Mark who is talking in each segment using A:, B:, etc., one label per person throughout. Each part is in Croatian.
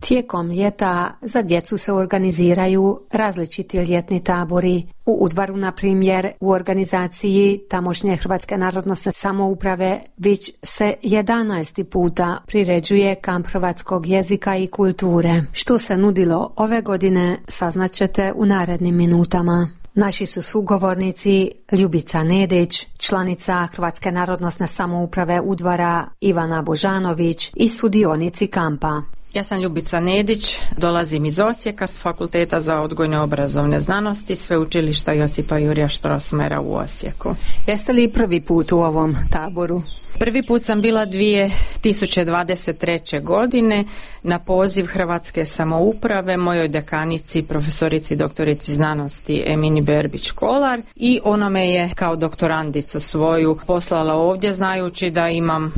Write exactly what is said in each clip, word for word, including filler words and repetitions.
A: Tijekom ljeta za djecu se organiziraju različiti ljetni tabori. U Udvaru, na primjer, u organizaciji tamošnje Hrvatske narodnosne samouprave već se jedanaesti puta priređuje kamp hrvatskog jezika i kulture. Što se nudilo ove godine saznaćete u narednim minutama. Naši su sugovornici Ljubica Nedić, članica Hrvatske narodnosne samouprave Udvara Ivana Božanović i sudionici kampa.
B: Ja sam Ljubica Nedić, dolazim iz Osijeka s Fakulteta za odgojne obrazovne znanosti Sveučilišta Josipa Jurja Strossmayera u Osijeku.
A: Jeste li prvi put u ovom taboru?
B: Prvi put sam bila dvije tisuće dvadeset treće. godine na poziv Hrvatske samouprave mojoj dekanici, profesorici doktorici znanosti Emini Berbić-Kolar, i ona me je kao doktorandicu svoju poslala ovdje znajući da imam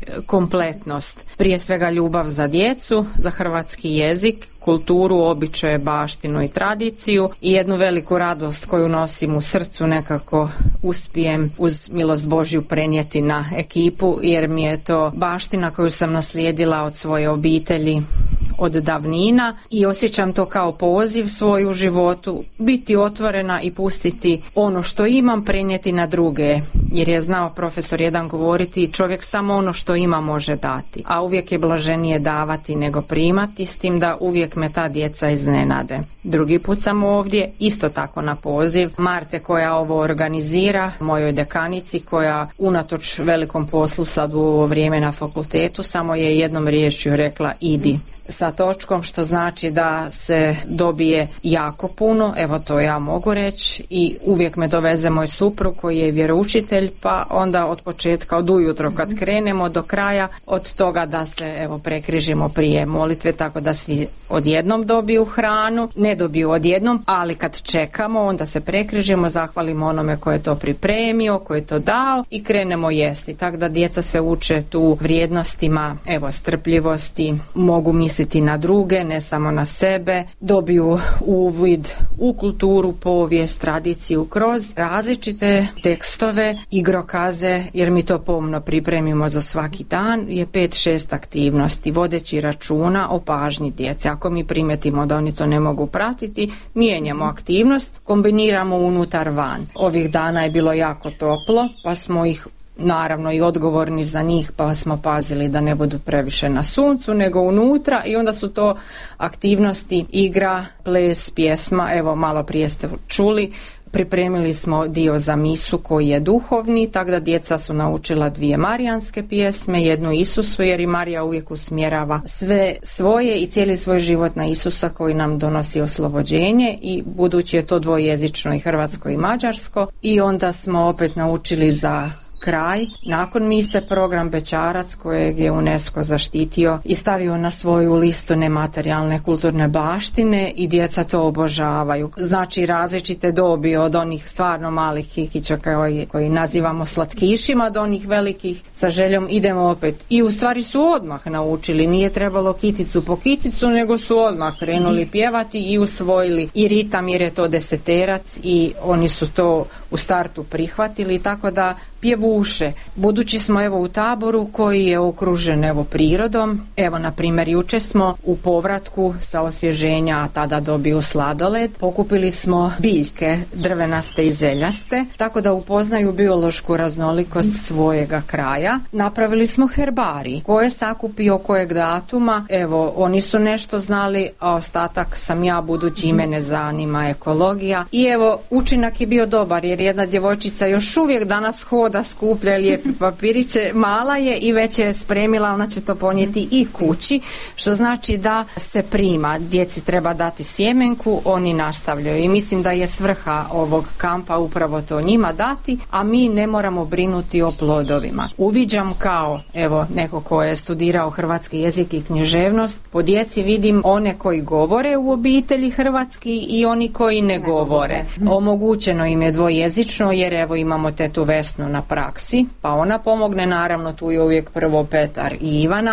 B: kompletnost. Prije svega ljubav za djecu, za hrvatski jezik, kulturu, običaje, baštinu i tradiciju i jednu veliku radost koju nosim u srcu nekako uspijem uz milost Božju prenijeti na ekipu, jer mi je to baština koju sam naslijedila od svoje obitelji od davnina i osjećam to kao poziv svoj u životu, biti otvorena i pustiti ono što imam prenijeti na druge, jer je znao profesor jedan govoriti, čovjek samo ono što ima može dati, a uvijek je blaženije davati nego primati, s tim da uvijek me ta djeca iznenade. Drugi put sam ovdje, isto tako na poziv Marte koja ovo organizira, mojoj dekanici koja unatoč velikom poslu sad u ovo vrijeme na fakultetu samo je jednom riječju rekla idi. Sa točkom, što znači da se dobije jako puno, evo to ja mogu reći, i uvijek me doveze moj suprug koji je vjeroučitelj, pa onda od početka, od ujutro kad krenemo do kraja, od toga da se evo prekrižimo prije molitve, tako da svi odjednom dobiju hranu, ne dobiju odjednom, ali kad čekamo onda se prekrižimo, zahvalimo onome ko je to pripremio, ko je to dao i krenemo jesti, tako da djeca se uče tu vrijednostima, evo strpljivosti, mogu misliti na druge, ne samo na sebe, dobiju uvid u kulturu, povijest, tradiciju kroz različite tekstove, igrokaze, jer mi to pomno pripremimo za svaki dan, je pet šest aktivnosti, vodeći računa o pažnji djece. Ako mi primetimo da oni to ne mogu pratiti, mijenjamo aktivnost, kombiniramo unutar van. Ovih dana je bilo jako toplo, pa smo ih naravno i odgovorni za njih, pa smo pazili da ne budu previše na suncu nego unutra, i onda su to aktivnosti igra, ples, pjesma. Evo malo prije ste čuli, pripremili smo dio za misu koji je duhovni, tako da djeca su naučila dvije marijanske pjesme, jednu Isusu, jer i Marija uvijek usmjerava sve svoje i cijeli svoj život na Isusa koji nam donosi oslobođenje, i budući je to dvojezično i hrvatsko i mađarsko, i onda smo opet naučili za kraj, nakon mise, program Bećarac kojeg je UNESCO zaštitio i stavio na svoju listu nematerijalne kulturne baštine, i djeca to obožavaju. Znači različite dobi, od onih stvarno malih kikića koji, koji nazivamo slatkišima do onih velikih sa željom idemo opet. I u stvari su odmah naučili, nije trebalo kiticu po kiticu, nego su odmah krenuli pjevati i usvojili i ritam, jer je to deseterac i oni su to u startu prihvatili, tako da pjevuše. Budući smo evo u taboru koji je okružen evo prirodom, evo na primjer jučer smo u povratku sa osvježenja, a tada dobiju sladoled, pokupili smo biljke drvenaste i zeljaste, tako da upoznaju biološku raznolikost svojega kraja. Napravili smo herbarij, ko je sakupio kojeg datuma, evo oni su nešto znali, a ostatak sam ja, budući i mene zanima ekologija, i evo učinak je bio dobar, jer jedna djevojčica još uvijek danas hoda, skuplja lijepe papiriće, mala je i već je spremila, ona će to ponijeti i kući, što znači da se prima. Djeci treba dati sjemenku, oni nastavljaju, i mislim da je svrha ovog kampa upravo to njima dati, a mi ne moramo brinuti o plodovima. Uviđam kao evo neko ko je studirao hrvatski jezik i književnost, po djeci vidim one koji govore u obitelji hrvatski i oni koji ne govore. Omogućeno im je dvojezično, jer evo imamo tetu Vesnu na praksi, pa ona pomogne, naravno tu je uvijek prvo Petar i Ivana,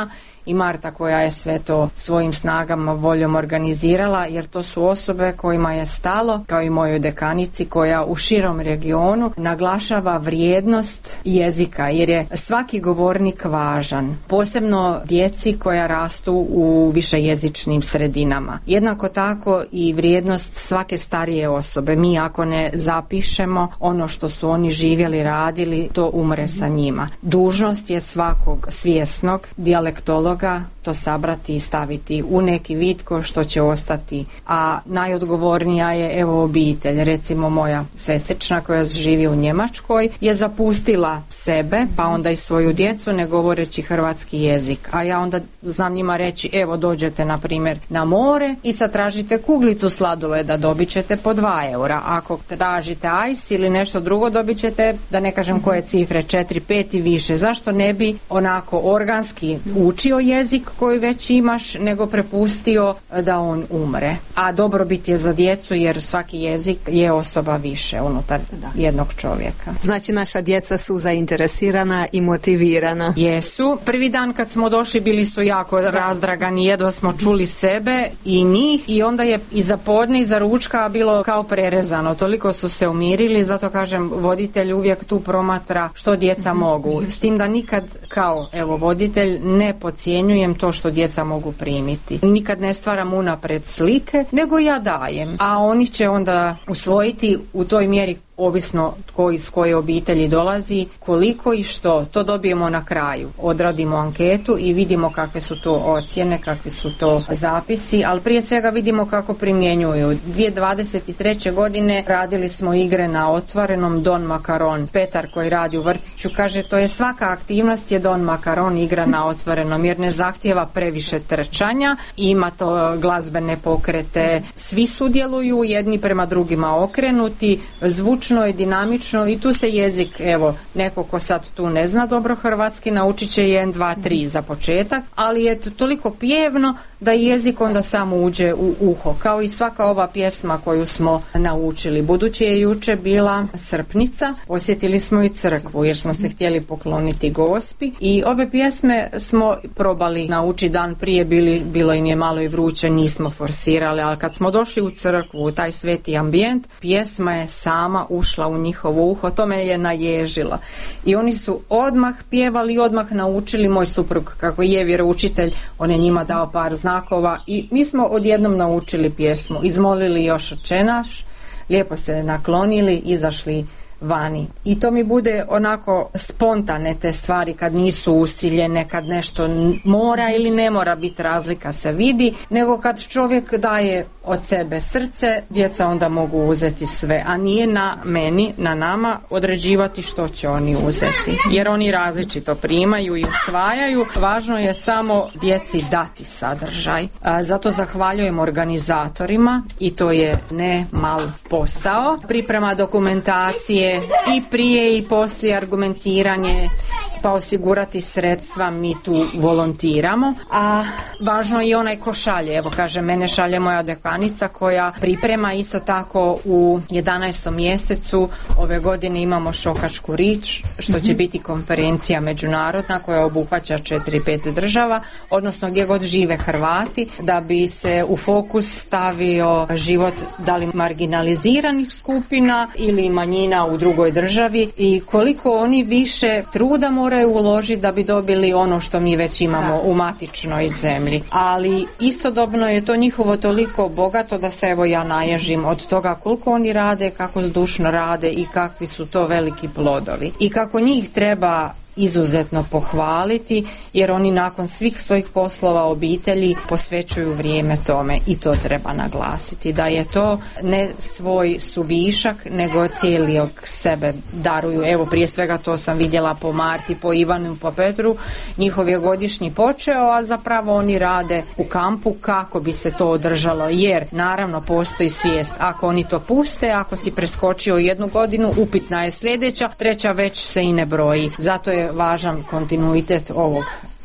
B: i Marta koja je sve to svojim snagama, voljom organizirala, jer to su osobe kojima je stalo, kao i mojoj dekanici koja u širom regionu naglašava vrijednost jezika, jer je svaki govornik važan, posebno djeci koja rastu u višejezičnim sredinama. Jednako tako i vrijednost svake starije osobe. Mi ako ne zapišemo ono što su oni živjeli, radili, to umre sa njima. Dužnost je svakog svjesnog dijalektologa to sabrati i staviti u neki vid ko što će ostati. A najodgovornija je evo obitelj. Recimo moja sestrična koja živi u Njemačkoj je zapustila sebe, pa onda i svoju djecu ne govoreći hrvatski jezik. A ja onda znam njima reći, evo dođete na primjer na more i sad tražite kuglicu sladoleda, dobit ćete po dva eura. Ako tražite ice ili nešto drugo, dobit ćete, da ne kažem koje cifre, četiri, pet i više. Zašto ne bi onako organski učio jezik koji već imaš, nego prepustio da on umre? A dobrobit je za djecu, jer svaki jezik je osoba više unutar da. jednog čovjeka.
A: Znači naša djeca su zainteresirana i motivirana.
B: Jesu. Prvi dan kad smo došli bili su jako da. razdragani, jedva smo čuli sebe i njih, i onda je i za podne i za ručka bilo kao prerezano. Toliko su se umirili, zato kažem, voditelj uvijek tu promatra što djeca mogu. S tim da nikad kao evo voditelj ne podcjenjujem to što djeca mogu primiti. Nikad ne stvaram unapred slike, nego ja dajem. A oni će onda usvojiti u toj mjeri, ovisno tko iz koje obitelji dolazi, koliko i što. To dobijemo na kraju. Odradimo anketu i vidimo kakve su to ocjene, kakvi su to zapisi, ali prije svega vidimo kako primjenjuju. dvije tisuće dvadeset treće godine radili smo igre na otvorenom Don Makaron. Petar koji radi u vrtiću kaže, to je svaka aktivnost je Don Makaron, igra na otvorenom, jer ne zahtijeva previše trčanja, ima to glazbene pokrete, svi sudjeluju, jedni prema drugima okrenuti, zvuč i dinamično, i tu se jezik, evo, neko ko sad tu ne zna dobro hrvatski, naučit će jedan, dva, tri za početak, ali je toliko pjevno da jezik onda samo uđe u uho, kao i svaka ova pjesma koju smo naučili. Budući je juče bila srpnica, posjetili smo i crkvu jer smo se htjeli pokloniti Gospi, i ove pjesme smo probali naučiti dan prije, bili, bilo im je malo i vruće, nismo forsirali, ali kad smo došli u crkvu, u taj sveti ambijent, pjesma je sama ušla u njihovo uho, to me je naježila. I oni su odmah pjevali i odmah naučili. Moj suprug, kako je vjeroučitelj, on je njima dao par znakova i mi smo odjednom naučili pjesmu, izmolili još očenaš, lijepo se naklonili, izašli vani. I to mi bude onako spontane te stvari, kad nisu usiljene, kad nešto mora ili ne mora biti, razlika se vidi, nego kad čovjek daje od sebe srce, djeca onda mogu uzeti sve, a nije na meni, na nama određivati što će oni uzeti, jer oni različito primaju i usvajaju. Važno je samo djeci dati sadržaj. A, zato zahvaljujem organizatorima, i to je ne mal posao. Priprema dokumentacije i prije i poslije, argumentiranje, pa osigurati sredstva, mi tu volontiramo. A važno je i onaj ko šalje. Evo kaže, mene šalje moja dekanica koja priprema isto tako. U jedanaestom mjesecu ove godine imamo Šokačku rič, što će biti konferencija međunarodna koja obuhvaća četiri pet država, odnosno gdje god žive Hrvati, da bi se u fokus stavio život da li marginaliziranih skupina ili manjina u drugoj državi, i koliko oni više truda moraju uložiti da bi dobili ono što mi već imamo u matičnoj zemlji. Ali istodobno je to njihovo toliko bogato da se evo ja naježim od toga koliko oni rade, kako zdušno rade i kakvi su to veliki plodovi. I kako njih treba izuzetno pohvaliti, jer oni nakon svih svojih poslova, obitelji, posvećuju vrijeme tome, i to treba naglasiti, da je to ne svoj suvišak, nego cijeli sebe daruju. Evo, prije svega to sam vidjela po Marti, po Ivanu, po Petru, njihov je godišnji počeo, a zapravo oni rade u kampu kako bi se to održalo, jer naravno postoji svijest, ako oni to puste, ako si preskočio jednu godinu, upitna je sljedeća, treća već se i ne broji. Zato je važan kontinuitet ovog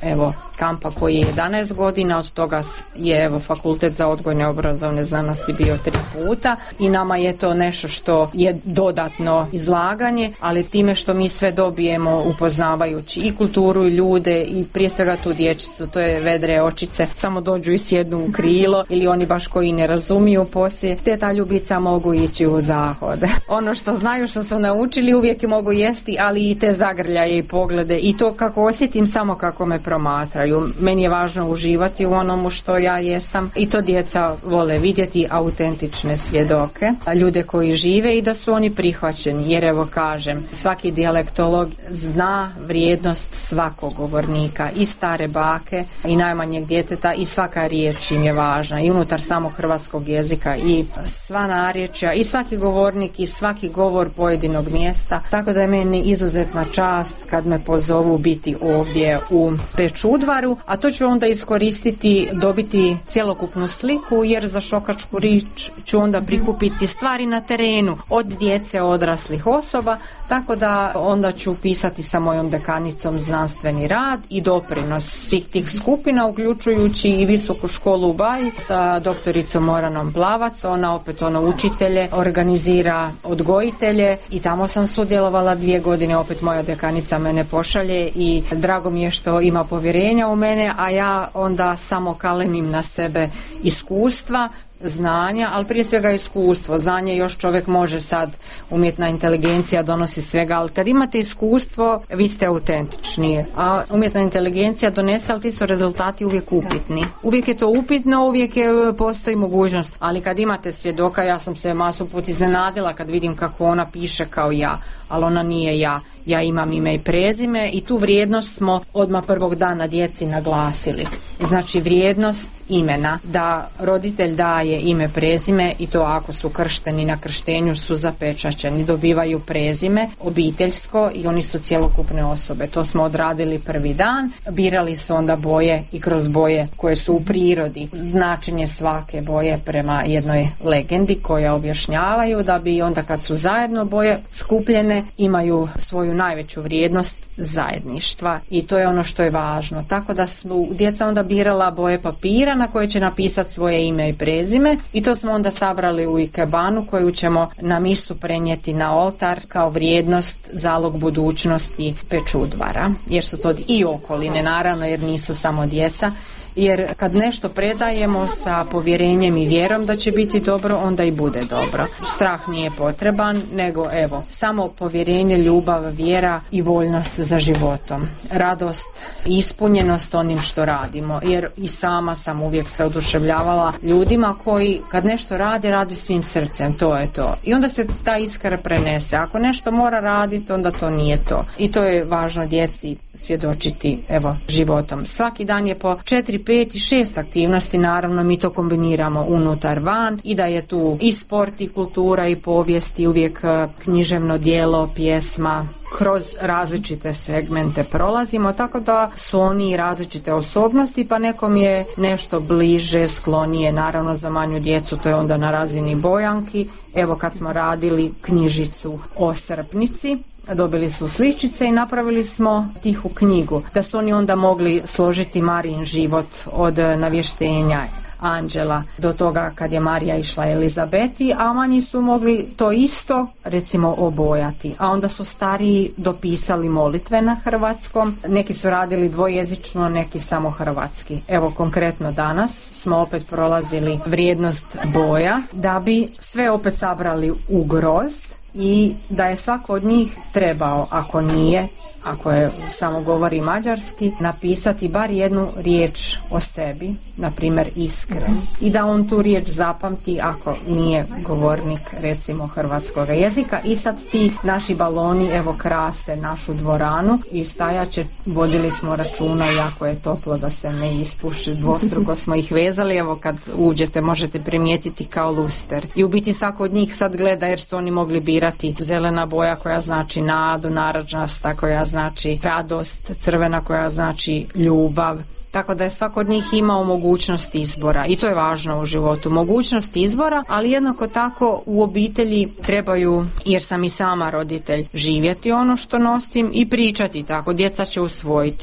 B: evo kampa koji je jedanaest godina, od toga je evo fakultet za odgojne obrazovne znanosti bio tri puta i nama je to nešto što je dodatno izlaganje, ali time što mi sve dobijemo upoznavajući i kulturu i ljude i prije svega tu dječicu, to je vedre očice, samo dođu i sjednu u krilo ili oni baš koji ne razumiju poslije, te ta ljubica mogu ići u zahode. Ono što znaju, što su naučili uvijek mogu jesti, ali i te zagrljaje i poglede i to kako osjetim samo kako me promatraju. Meni je važno uživati u onomu što ja jesam i to djeca vole vidjeti, autentične svjedoke, ljude koji žive i da su oni prihvaćeni, jer evo kažem, svaki dijalektolog zna vrijednost svakog govornika, i stare bake i najmanjeg djeteta, i svaka riječ im je važna i unutar samog hrvatskog jezika i sva narječja i svaki govornik i svaki govor pojedinog mjesta, tako da je meni izuzetna čast kad me pozovu biti ovdje u Pečudvaru, a to ću onda iskoristiti, dobiti cjelokupnu sliku, jer za šokačku riječ ću onda prikupiti stvari na terenu od djece, odraslih osoba, tako da onda ću pisati sa mojom dekanicom znanstveni rad i doprinos svih tih skupina, uključujući i visoku školu u Baji sa doktoricom Moranom Plavac. Ona opet ono učitelje, organizira odgojitelje i tamo sam sudjelovala dvije godine, opet moja dekanica mene pošalje i drago mi je što ima povjerenja u mene, a ja onda samo kalenim na sebe iskustva, znanja, ali prije svega iskustvo. Znanje još čovjek može sad, umjetna inteligencija donosi svega, ali kad imate iskustvo, vi ste autentičniji. A umjetna inteligencija donese, ali ti su rezultati uvijek upitni. Uvijek je to upitno, uvijek je, postoji mogućnost, ali kad imate svjedoka, ja sam se masu put iznenadila kad vidim kako ona piše kao ja, ali ona nije ja. Ja imam ime i prezime i tu vrijednost smo odmah prvog dana djeci naglasili. Znači vrijednost imena, da roditelj daje ime, prezime i to ako su kršteni, na krštenju su zapečaćeni, dobivaju prezime obiteljsko i oni su cjelokupne osobe. To smo odradili prvi dan, birali su onda boje i kroz boje koje su u prirodi. Značenje svake boje prema jednoj legendi koja objašnjavaju da bi onda kad su zajedno boje skupljene imaju svoju najveću vrijednost zajedništva i to je ono što je važno. Tako da su djeca onda birala boje papira na koje će napisati svoje ime i prezime i to smo onda sabrali u ikebanu koju ćemo na misu prenijeti na oltar kao vrijednost, zalog budućnosti Pečudvara, jer su to i okoline naravno, jer nisu samo djeca. Jer kad nešto predajemo sa povjerenjem i vjerom da će biti dobro, onda i bude dobro. Strah nije potreban, nego evo, samo povjerenje, ljubav, vjera i voljnost za životom. Radost i ispunjenost onim što radimo, jer i sama sam uvijek se oduševljavala ljudima koji kad nešto rade, radi svim srcem, to je to. I onda se ta iskra prenese. Ako nešto mora raditi, onda to nije to. I to je važno djeci svjedočiti, evo, životom. Svaki dan je po četiri, pet i šest aktivnosti, naravno mi to kombiniramo unutar van i da je tu i sport i kultura i povijest i uvijek književno djelo, pjesma, kroz različite segmente prolazimo, tako da su oni različite osobnosti, pa nekom je nešto bliže, sklonije, naravno za manju djecu to je onda na razini bojanki. Evo kad smo radili knjižicu o srpnici, dobili su sličice i napravili smo tihu knjigu, da su oni onda mogli složiti Marijin život od navještenja anđela do toga kad je Marija išla Elizabeti, a manji su mogli to isto recimo obojati, a onda su stariji dopisali molitve na hrvatskom, neki su radili dvojezično, neki samo hrvatski. Evo konkretno danas smo opet prolazili vrijednost boja da bi sve opet sabrali u grozd i da je svako od njih trebao, ako nije, ako je samo govori mađarski, napisati bar jednu riječ o sebi, na primjer iskren, i da on tu riječ zapamti ako nije govornik recimo hrvatskog jezika. I sad ti naši baloni evo krase našu dvoranu i stajaće, vodili smo računa, jako je toplo da se ne ispuši, dvostruko smo ih vezali, evo kad uđete možete primijetiti kao luster. I u biti svako od njih sad gleda, jer su oni mogli birati zelena boja koja znači nadu, narandžasta koja znači radost, crvena koja znači ljubav. Tako da je svako od njih imao mogućnost izbora i to je važno u životu, mogućnost izbora, ali jednako tako u obitelji trebaju, jer sam i sama roditelj, živjeti ono što nosim i pričati tako, djeca će usvojiti.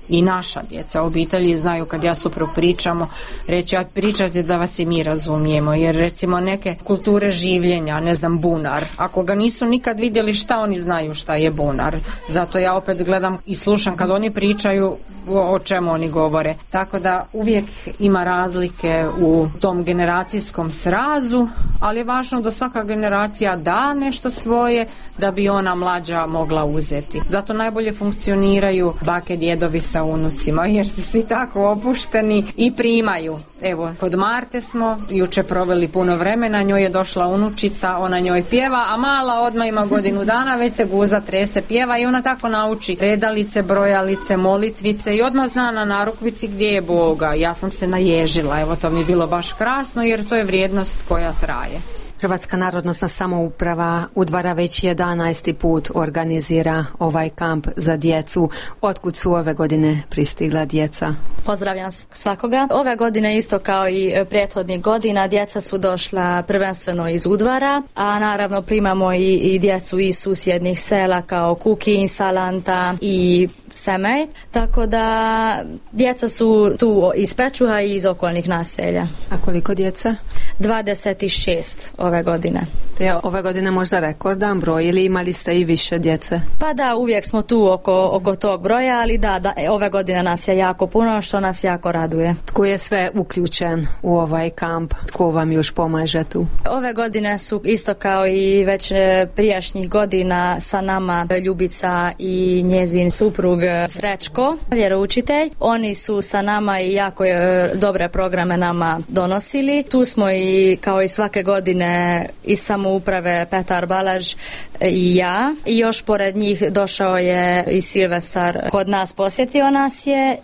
B: i naša djeca obitelji znaju kad ja suprug pričamo, reći ja pričate da vas i mi razumijemo, jer recimo neke kulture življenja, ne znam, bunar, ako ga nisu nikad vidjeli, šta oni znaju šta je bunar, zato ja opet gledam i slušam kad oni pričaju o čemu oni govore, tako da uvijek ima razlike u tom generacijskom srazu, ali je važno da svaka generacija da nešto svoje da bi ona mlađa mogla uzeti. Zato najbolje funkcioniraju bake, djedovi sa unucima, jer su svi tako opušteni i primaju. Evo, kod Marte smo juče proveli puno vremena, njoj je došla unučica, ona njoj pjeva, a mala odmah ima godinu dana, već se guza trese, pjeva i ona tako nauči redalice, brojalice, molitvice i odmah zna na narukvici gdje je Boga. Ja sam se naježila, evo to mi je bilo baš krasno jer to je vrijednost koja traje.
A: Hrvatska narodnosna samouprava Udvara već jedanaesti put organizira ovaj kamp za djecu. Otkud su ove godine pristigla djeca?
C: Pozdravljam svakoga. Ove godine isto kao i prethodnih godina djeca su došla prvenstveno iz Udvara, a naravno primamo i, i djecu iz susjednih sela kao Kukin, Salanta i Semej, tako da djeca su tu iz Pečuha i iz okolnih naselja.
A: A koliko djeca?
C: dvadeset šest ove godine.
A: To je ove godine možda rekordan broj ili imali ste i više djece?
C: Pa da, uvijek smo tu oko, oko tog broja, ali da, da, ove godine nas je jako puno, što nas jako raduje.
A: Tko je sve uključen u ovaj kamp? Tko vam još pomaže tu?
C: Ove godine su isto kao i već prijašnjih godina sa nama Ljubica i njezin suprug Srećko, vjeroučitelj. Oni su sa nama i jako dobre programe nama donosili. Tu smo i kao i svake godine iz samouprave Petar Balaž i ja. I još pored njih došao je i Silvestar, kod nas posjetio nas je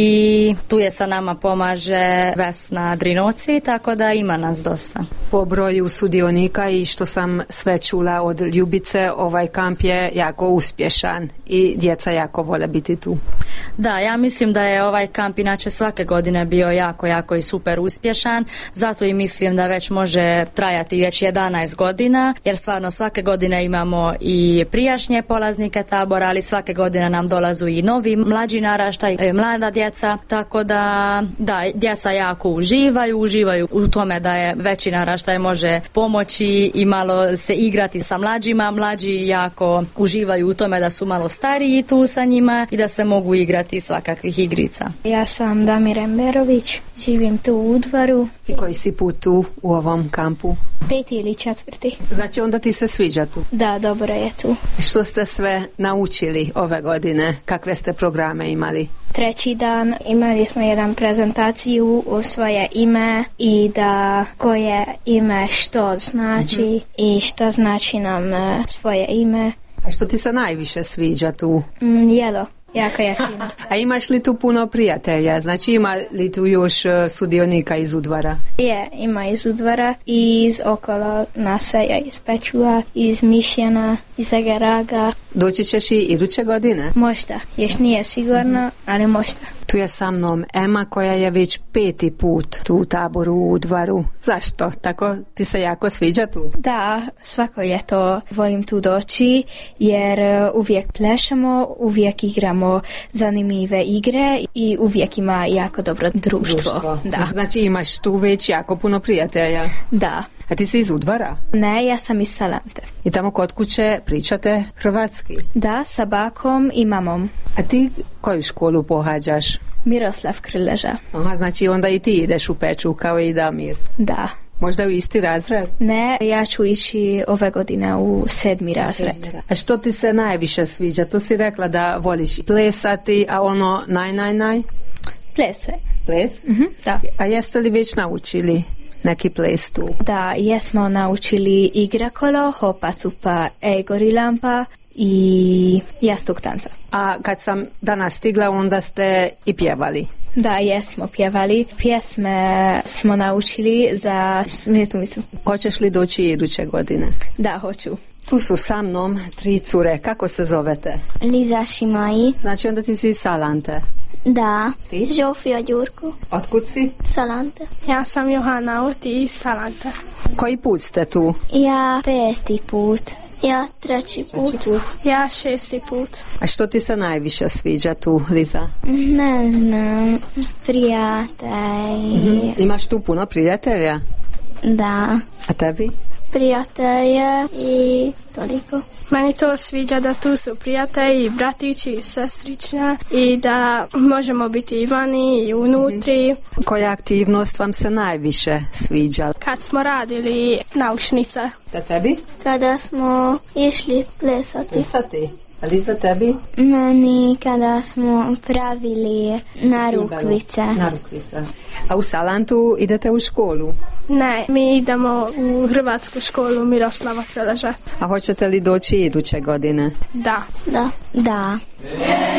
C: i tu je sa nama pomaže Vesna Drinoci, tako da ima nas dosta.
A: Po broju sudionika i što sam sve čula od Ljubice, ovaj kamp je jako uspješan i djeca jako vole biti tu.
C: Da, ja mislim da je ovaj kamp inače svake godine bio jako, jako i super uspješan, zato i mislim da već može trajati već jedanaest godina, jer stvarno svake godine imamo i prijašnje polaznike tabora, ali svake godine nam dolazu i novi mlađi naraštaj, mlada djeca, tako da, da, djeca jako uživaju, uživaju u tome da je veći naraštaj može pomoći i malo se igrati sa mlađima, mlađi jako uživaju u tome da su malo stariji tu sa njima i da se mogu igrati svakakvih igrica.
D: Ja sam Damir Emberović, živim tu u Udvaru.
A: I koji si put tu u ovom kampu?
D: Peti ili četvrti.
A: Znači onda ti se sviđa tu?
D: Da, dobro je tu.
A: Što ste sve naučili ove godine? Kakve ste programe imali?
D: Treći dan imali smo jedan prezentaciju o svoje ime i da koje ime što znači mm-hmm. i što znači nam svoje ime.
A: A što ti se najviše sviđa tu?
D: Mm, jelo. Jako je fino.
A: A imaš li tu puno prijatelja? Znači ima li tu još uh, sudionika iz Udvara?
D: Je, ima iz Udvara i iz okolo naselja, iz Pečuha, iz Mišljana, iz Egeraga.
A: Doći ćeš i iduće godine?
D: Možda, još nije sigurno, mm-hmm. ali možda.
A: Tu je sa mnom Ema koja je već peti put tu u taboru u Udvaru. Zašto? Tako ti se jako sviđa tu?
D: Da, svako ljeto volim tu doći jer uvijek plešemo, uvijek igramo zanimljive igre i uvijek ima jako dobro društvo. društvo. Da.
A: Znači imaš tu već jako puno prijatelja?
D: Da.
A: A ti si iz Udvara?
D: Ne, ja sam iz Salante.
A: I tamo kod kuće pričate hrvatski?
D: Da, sa bakom i mamom.
A: A ti koju školu pohađaš?
D: Miroslav Krleža.
A: Aha, znači onda i ti ideš u Peču kao i Damir?
D: Da.
A: Možda u isti razred?
D: Ne, ja ću ići ove godine u sedmi razred.
A: Sedmi. A što ti se najviše sviđa? To si rekla da voliš plesati, a ono naj, naj, naj?
D: Ples.
A: Ples?
D: Mm-hmm, da.
A: A jeste li već naučili neki ples tu?
D: Da, jesmo naučili igrakolo, hopa cupa e gorilampa i jastog tanca.
A: A kad sam danas stigla, onda ste i pjevali?
D: Da, jesmo pjevali. Pjesme smo naučili za smijetu mislim.
A: Hoćeš li doći iduće godine?
D: Da, hoću.
A: Tu su sa mnom tri cure. Kako se zovete?
E: Liza Šimaji.
A: Znači onda ti si iz Salante?
E: Da.
A: Ti?
E: Žofija Đurko.
A: Otkud si?
E: Salante.
F: Ja sam Johana Oti iz Salante.
A: Koji put ste tu?
E: Ja peti put. Ja treći put.
F: Ja šesti put.
A: A što ti se najviše sviđa tu, Liza?
E: Ne znam, prijatelj.
A: Mm-hmm. Imaš tu puno prijatelja?
E: Da.
A: A tebi?
F: Prijatelje
E: i toliko.
F: Meni to sviđa da tu su prijatelji, bratići i sestrična i da možemo biti i vani i unutri.
A: Koja aktivnost vam se najviše sviđa?
F: Kad smo radili naučnice.
A: Da tebi?
E: Kada smo išli plesati.
A: Plesati. A Liza, tebi?
E: Meni kada smo pravili narukvice.
A: Narukvice. A u Salantu idete u školu?
F: Ne, mi idemo u Hrvatsku školu Miroslava Krleža.
A: A hoćete li doći iduće godine?
F: Da.
E: Da. Da.